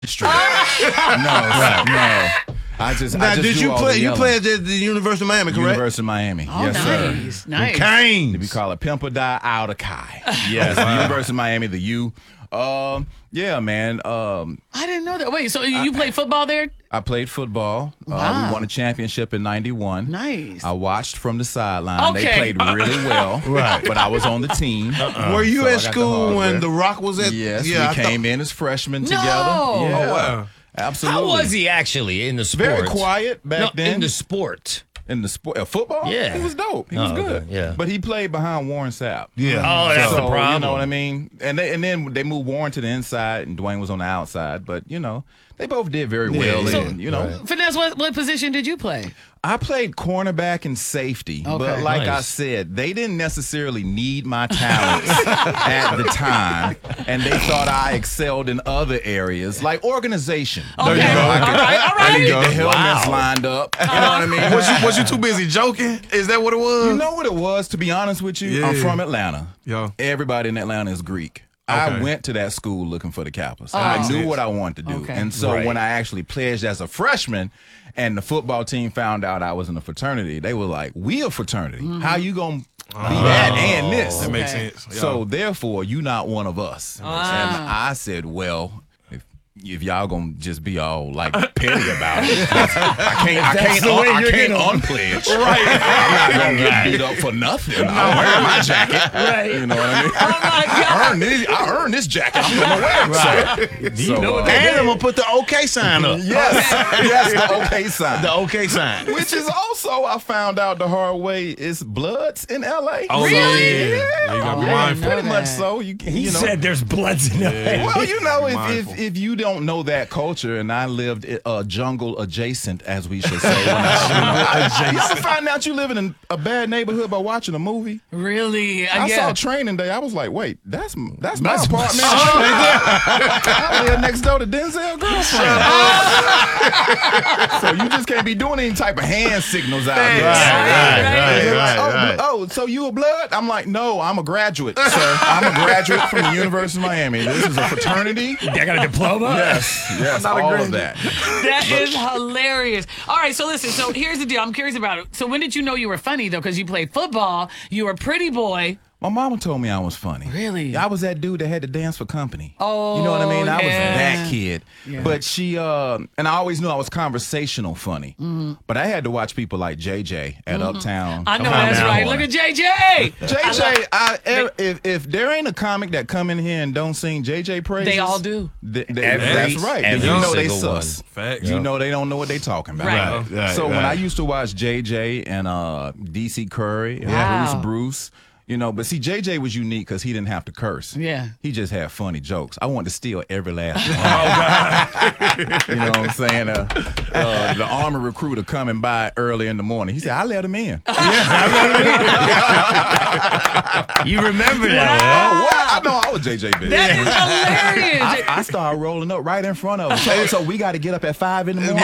Straight. No. I just did do you all play? the You yelling. played at the University of Miami, correct? University of Miami. Oh, Yes, nice, sir. nice. Canes. We call it Pimple Die Out of Kai. Yes, the University of Miami, the U. Yeah, man. I didn't know that. Wait, so you played football there? I played football. Wow. We won a championship in '91. Nice. I watched from the sideline. Okay. They played really well, Right. but I was on the team. Were you So I at got the school when hardware. The Rock was at? Yes, yeah, we came in as freshmen together. No. Yeah. Oh, wow. Absolutely. How was he actually in the sport? Very quiet back then. In the sport. In the sport, football? Yeah. He was dope. He was Oh, good. okay, yeah. But he played behind Warren Sapp. Yeah. Oh, that's the problem. You know what I mean? And then they moved Warren to the inside and Dwayne was on the outside. But, they both did very well. Yeah. And, Finesse, what position did you play? I played cornerback and safety. Okay. But like I Nice. said, they didn't necessarily need my talents at the time. And they thought I excelled in other areas, like organization. Okay. There you go. All right. There you The go. helmets lined up. You know what I mean? Was you too busy joking? Is that what it was? You know what it was, to be honest with you? I'm Yeah. from Atlanta. Yeah. Everybody in Atlanta is Greek. I Okay. went to that school looking for the Kappas. Oh. I Makes knew sense. what I wanted to do. Okay. And so Right. when I actually pledged as a freshman and the football team found out I was in a fraternity, they were like, we a fraternity. How you going to be that and this? That makes Okay. sense. So therefore, you not one of us. And I said, well, if y'all gonna just be all like petty about it, I can't unpledge. Right. I'm not gonna get beat up for nothing. I'm wearing my jacket. Right. You know what I mean? Oh my God. I earned this jacket. I'm gonna wear it. So, and I'm gonna put the OK sign up. yes, the OK sign. The OK sign. Which is also, I found out the hard way, is Bloods in LA. Oh, Really? Yeah. You gotta be I mindful. didn't Pretty know much that. so. He You know. said there's bloods in LA. Well, Mindful. if you don't know that culture, and I lived jungle adjacent, as we should say. You ever find out you live in a bad neighborhood by watching a movie? Really? I yeah. saw Training Day. I was like, wait, that's my apartment. I live next door to Denzel's girlfriend. So you just can't be doing any type of hand signals out there. They're like, oh, so you a blood? I'm like, no, I'm a graduate, sir. I'm a graduate from the University of Miami. This is a fraternity. I got a diploma? Yes, all of that. That is hilarious. All right, so listen. So here's the deal. I'm curious about it. So when did you know you were funny, though? Because you played football. You were a pretty boy. My mama told me I was funny. Really? I was that dude that had to dance for company. Oh, you know what I mean? I was yeah. that kid. Yeah. But she, and I always knew I was conversational funny. But I had to watch people like JJ at Uptown. I know Come on that's now. right. Look at JJ. JJ, if there ain't a comic that come in here and don't sing JJ praises, They all do. That's right. every You know they single one. sus. Facts. You know they don't know what they talking about. Right. So when I used to watch JJ and DC Curry and Wow. Bruce, but see, JJ was unique because he didn't have to curse. Yeah. He just had funny jokes. I wanted to steal every last one. You know what I'm saying? The Army recruiter coming by early in the morning. He said, I let him in. You remember that, Oh, what? I know I was JJ bitch. That is hilarious. I started rolling up right in front of him. So we got to get up at 5 in the morning.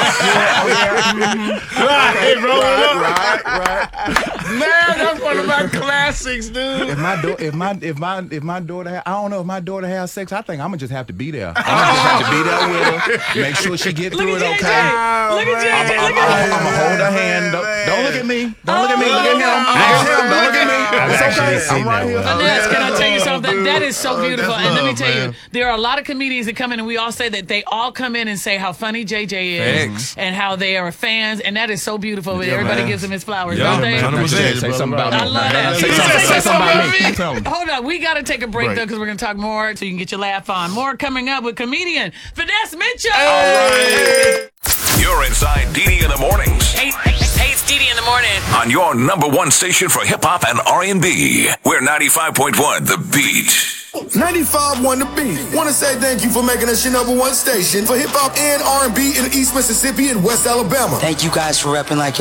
Right. Man, that's one of my classics, dude. If my daughter, I don't know if my daughter has sex. I think I'm gonna just have to be there. I'm gonna just have to be there with her, make sure she get Look through at it JJ. okay. Look at JJ. Look I'm at gonna hold her hand. Don't look at me. Don't look at me. Look at him. Don't look at me. I've It's actually okay. seen I'm right that here. one. Finesse, can I tell you something? That is so beautiful. that's And let me love, tell you, man. there are a lot of comedians that come in and we all say that they all come in and say how funny JJ is Thanks. and how they are fans. And that is so beautiful. Yeah, Everybody man. gives him his flowers, Yeah, don't they? man. 100%. Say something about me. I love that. Say something about me. Tell me. Hold on, we got to take a break Right. though because we're going to talk more so you can get your laugh on. More coming up with comedian Finesse Mitchell. You're inside Dee Dee in the mornings Hey, it's Dee Dee in the morning. on your number one station for hip hop and R&B. We're 95.1 The Beat. 95.1 The Beat. Want to say thank you for making us your number one station for hip hop and R&B in East Mississippi and West Alabama. Thank you guys for repping like